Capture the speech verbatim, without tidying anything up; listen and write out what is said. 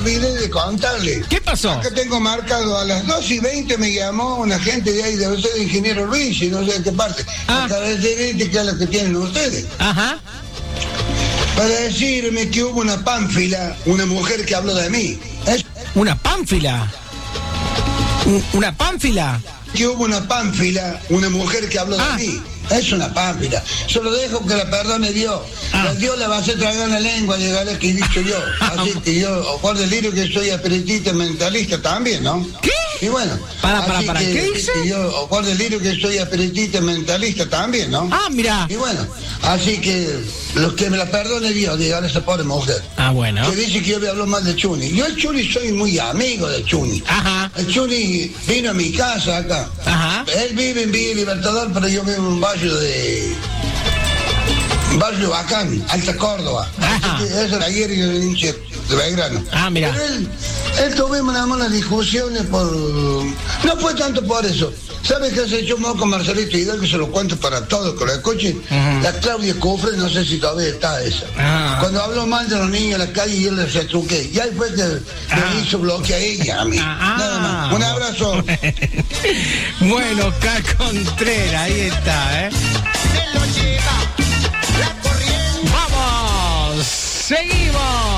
olvidé de contarle. ¿Qué pasó? Acá tengo marcado a las dos y veinte me llamó una gente de ahí, debe ser de Ingeniero Luis, y no sé de qué parte. Ah. Acá de decir que es lo que tienen ustedes. Ajá. Para decirme que hubo una pánfila, una mujer que habló de mí. Es ¿Una pánfila? ¿Un- ¿Una pánfila? que hubo una pánfila, una mujer que habló Ah. de mí. Es una pánfila. Solo dejo que la perdone Dios. Ah. La Dios la va a hacer tragar la lengua, llegaré que he dicho yo. Así que yo, por delirio que soy espiritista mentalista también, ¿no? ¿Qué? Y bueno. Para, para, así para, que- ¿qué dice? que yo, por delirio que soy espiritista mentalista también, ¿no? Ah, mira. Y bueno, así que los que me la perdone Dios, dígale a esa pobre mujer. Ah, bueno. Que dice que yo le hablo mal de Chuni. Yo el Chuni soy muy amigo de Chuni. Ajá. El Chuni vino a mi casa acá. Ajá. Él vive en Villa Libertador, pero yo vivo en un barrio de... un barrio bacán, Alta Córdoba. Ajá. Así que eso era ayer y yo era hincha de Belgrano. Ah, mira. Pero él, él tuvimos nada más las discusiones por... No fue tanto por eso. ¿Sabes qué se echó moco Marcelito Hidalgo? Que se lo cuento para todos que lo escuchen. Ujú. La Claudia Cufre, no sé si todavía está esa. Ah. Cuando habló mal de los niños en la calle, yo les retruqué. Y ahí fue que Ah. me hizo bloquear a ella, a mí. Ah, Nada más. Un abrazo. Bueno, K. Contreras, ahí está, ¿eh? Se lo lleva la corriente. ¡Vamos! ¡Seguimos!